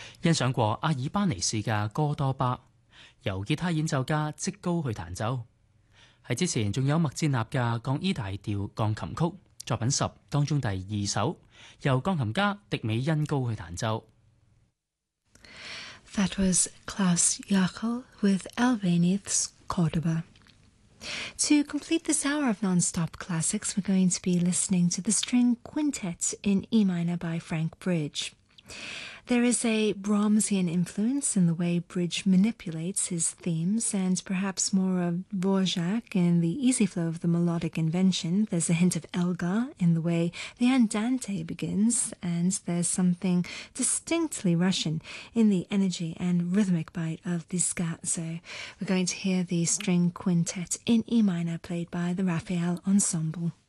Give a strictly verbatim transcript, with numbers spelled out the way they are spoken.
欣賞過阿爾巴尼士嘅哥多巴，由吉他演奏家即高去彈奏。喺之前仲有麥捷納嘅降 E 大調鋼琴曲作品十當中第二首，由鋼琴家迪美恩高去彈奏。 That was Klaus Jakel with Albani's Cordoba. To complete this hour of non-stop classics, we're going to be listening to the String Quintet in E minor by Frank Bridge. There is a Brahmsian influence in the way Bridge manipulates his themes, and perhaps more of Dvorak in the easy flow of the melodic invention. There's a hint of Elgar in the way the Andante begins, and there's something distinctly Russian in the energy and rhythmic bite of the scherzo. We're going to hear the String Quintet in E minor played by the Raphael Ensemble.